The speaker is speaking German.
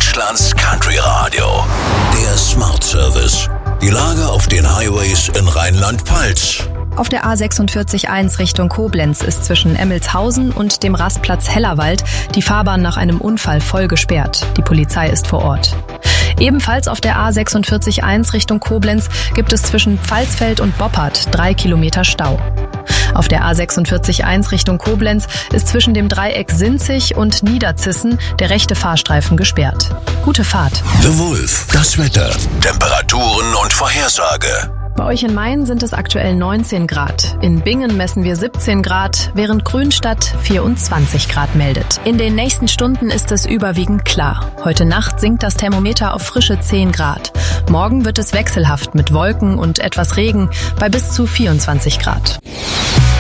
Deutschlands Country Radio. Der Smart Service. Die Lage auf den Highways in Rheinland-Pfalz. Auf der A46-1 Richtung Koblenz ist zwischen Emmelshausen und dem Rastplatz Hellerwald die Fahrbahn nach einem Unfall voll gesperrt. Die Polizei ist vor Ort. Ebenfalls auf der A46-1 Richtung Koblenz gibt es zwischen Pfalzfeld und Boppard 3 Kilometer Stau. Auf der A46-1 Richtung Koblenz ist zwischen dem Dreieck Sinzig und Niederzissen der rechte Fahrstreifen gesperrt. Gute Fahrt. The Wolf, das Wetter, Temperaturen und Vorhersage. Bei euch in Main sind es aktuell 19 Grad. In Bingen messen wir 17 Grad, während Grünstadt 24 Grad meldet. In den nächsten Stunden ist es überwiegend klar. Heute Nacht sinkt das Thermometer auf frische 10 Grad. Morgen wird es wechselhaft mit Wolken und etwas Regen bei bis zu 24 Grad.